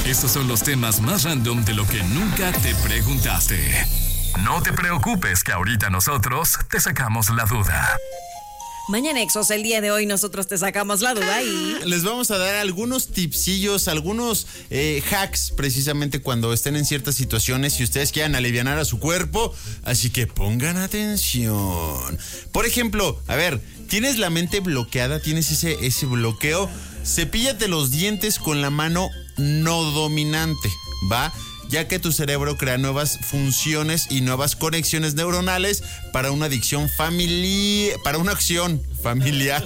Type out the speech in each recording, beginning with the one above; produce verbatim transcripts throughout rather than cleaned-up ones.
Estos son los temas más random de lo que nunca te preguntaste. No te preocupes que ahorita nosotros te sacamos la duda. Mañanexos, el día de hoy nosotros te sacamos la duda y... les vamos a dar algunos tipsillos, algunos eh, hacks precisamente cuando estén en ciertas situaciones y ustedes quieran alivianar a su cuerpo, así que pongan atención. Por ejemplo, a ver, ¿tienes la mente bloqueada? ¿Tienes ese, ese bloqueo? Cepíllate los dientes con la mano no dominante, ¿va? Ya que tu cerebro crea nuevas funciones y nuevas conexiones neuronales para una adicción familiar, para una acción familiar.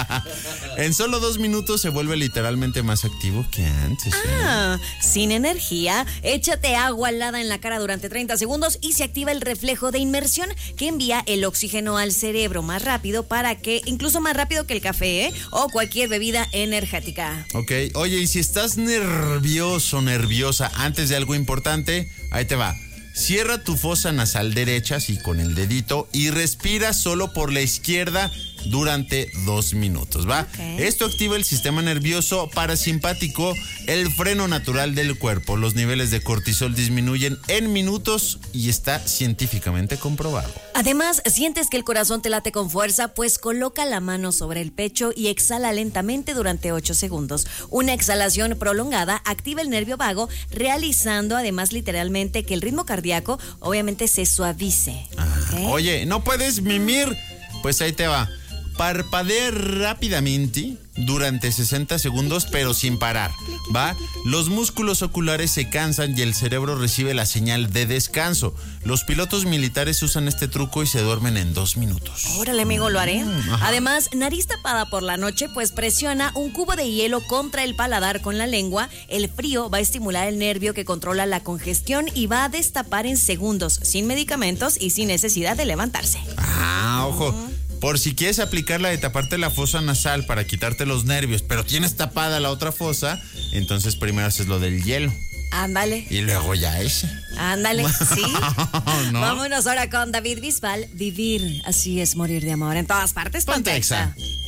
En solo dos minutos se vuelve literalmente más activo que antes. Ah, ¿eh? Sin energía, échate agua helada en la cara durante treinta segundos y se activa el reflejo de inmersión que envía el oxígeno al cerebro más rápido para que, incluso más rápido que el café, ¿eh? O cualquier bebida energética. Ok, oye, y si estás nervioso, nerviosa antes de algo importante, ahí te va. Cierra tu fosa nasal derecha, así con el dedito, y respira solo por la izquierda durante dos minutos, ¿va? Okay. Esto activa el sistema nervioso parasimpático, el freno natural del cuerpo. Los niveles de cortisol disminuyen en minutos y está científicamente comprobado. Además, sientes que el corazón te late con fuerza, pues coloca la mano sobre el pecho y exhala lentamente durante ocho segundos. Una exhalación prolongada activa el nervio vago, realizando además literalmente que el ritmo cardíaco obviamente se suavice. ¿Okay? Oye, ¿no puedes mimir? Pues ahí te va. Parpadea rápidamente durante sesenta segundos, pero sin parar, ¿va? Los músculos oculares se cansan y el cerebro recibe la señal de descanso. Los pilotos militares usan este truco y se duermen en dos minutos. Órale, amigo, lo haré. Mm, Además, nariz tapada por la noche, pues presiona un cubo de hielo contra el paladar con la lengua. El frío va a estimular el nervio que controla la congestión y va a destapar en segundos, sin medicamentos y sin necesidad de levantarse. Ah, ojo. Mm. Por si quieres aplicar la de taparte la fosa nasal para quitarte los nervios, pero tienes tapada la otra fosa, entonces primero haces lo del hielo. Ándale. Y luego ya ese. Ándale, sí. ¿No? Vámonos ahora con David Bisbal. Vivir, así es morir de amor. En todas partes, Ponte Exa.